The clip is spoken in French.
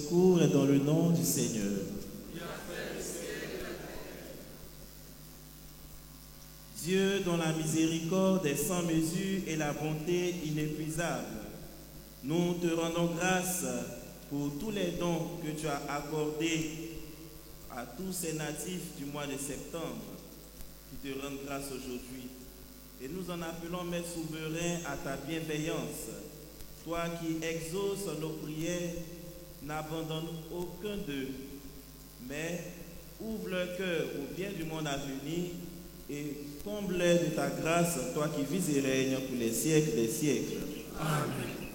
secours est dans le nom du Seigneur. Dieu, dont la miséricorde est sans mesure et la bonté inépuisable, nous te rendons grâce pour tous les dons que tu as accordés à tous ces natifs du mois de septembre qui te rendent grâce aujourd'hui. Et nous en appelons, Maître souverain, à ta bienveillance. Toi qui exauces nos prières, n'abandonne aucun d'eux, mais ouvre leur cœur au bien du monde à venir et comble-les de ta grâce, toi qui vis et règnes pour les siècles des siècles. Amen.